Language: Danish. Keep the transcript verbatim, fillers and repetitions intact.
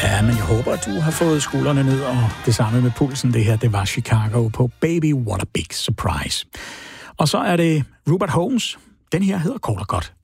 Ja, men jeg håber, at du har fået skuldrene ned, og det samme med pulsen. Det her, det var Chicago på Baby What a Big Surprise. Og så er det Rupert Holmes. Den her hedder kort og godt